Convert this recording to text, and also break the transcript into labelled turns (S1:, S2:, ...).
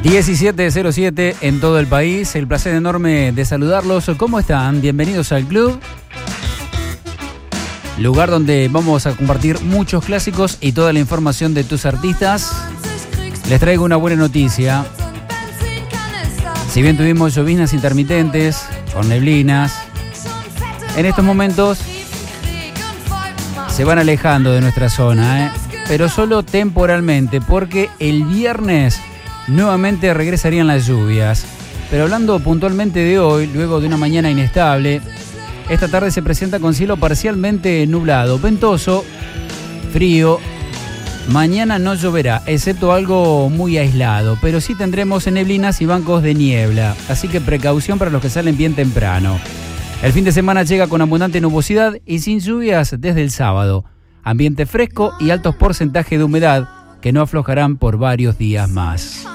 S1: 17:07 en todo el país. El placer enorme de saludarlos. ¿Cómo están? Bienvenidos al club. Lugar donde vamos a compartir muchos clásicos y toda la información de tus artistas. Les traigo una buena noticia. Si bien tuvimos lloviznas intermitentes, con neblinas, en estos momentos se van alejando de nuestra zona, pero solo temporalmente, porque el viernes nuevamente regresarían las lluvias. Pero hablando puntualmente de hoy, luego de una mañana inestable, esta tarde se presenta con cielo parcialmente nublado, ventoso, frío. Mañana no lloverá, excepto algo muy aislado, pero sí tendremos neblinas y bancos de niebla, así que precaución para los que salen bien temprano. El fin de semana llega con abundante nubosidad y sin lluvias desde el sábado. Ambiente fresco y altos porcentajes de humedad que no aflojarán por varios días más.